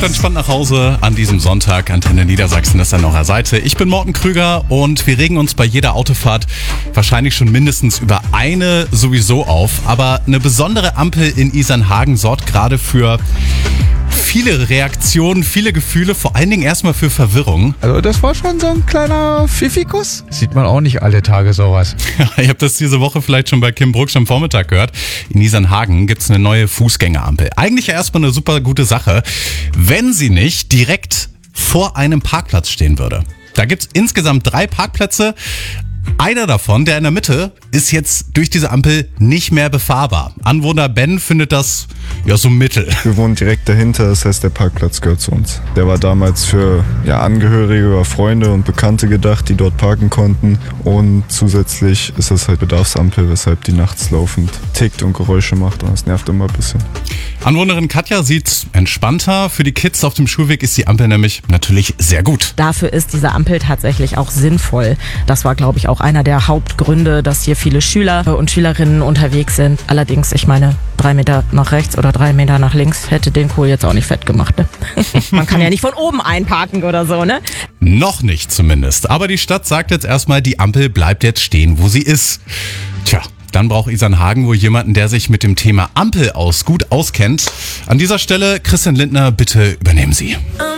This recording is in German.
Kommt entspannt nach Hause an diesem Sonntag. Antenne Niedersachsen ist an eurer Seite. Ich bin Morten Krüger und wir regen uns bei jeder Autofahrt wahrscheinlich schon mindestens über eine sowieso auf. Aber eine besondere Ampel in Isernhagen sorgt gerade für viele Reaktionen, viele Gefühle, vor allen Dingen erstmal für Verwirrung. Also das war schon so ein kleiner Pfiffikus. Sieht man auch nicht alle Tage sowas. Ich habe das diese Woche vielleicht schon bei Kim Brucksch am Vormittag gehört. In Isernhagen gibt's eine neue Fußgängerampel. Eigentlich ja erstmal eine super gute Sache, wenn sie nicht direkt vor einem Parkplatz stehen würde. Da gibt's insgesamt 3 Parkplätze. Einer davon, der in der Mitte, ist jetzt durch diese Ampel nicht mehr befahrbar. Anwohner Ben findet das ja so mittel. Wir wohnen direkt dahinter, das heißt, der Parkplatz gehört zu uns. Der war damals für Angehörige oder Freunde und Bekannte gedacht, die dort parken konnten. Und zusätzlich ist das halt Bedarfsampel, weshalb die nachts laufend tickt und Geräusche macht. Und das nervt immer ein bisschen. Anwohnerin Katja sieht entspannter. Für die Kids auf dem Schulweg ist die Ampel nämlich natürlich sehr gut. Dafür ist diese Ampel tatsächlich auch sinnvoll. Das war, glaube ich, auch einer der Hauptgründe, dass hier viele Schüler und Schülerinnen unterwegs sind. Allerdings, ich meine, 3 Meter nach rechts oder 3 Meter nach links hätte den Kohl jetzt auch nicht fett gemacht. Ne? Man kann ja nicht von oben einparken oder so, ne? Noch nicht zumindest. Aber die Stadt sagt jetzt erstmal, die Ampel bleibt jetzt stehen, wo sie ist. Tja. Dann braucht Isernhagen wohl jemanden, der sich mit dem Thema Ampel gut auskennt. An dieser Stelle, Christian Lindner, bitte übernehmen Sie.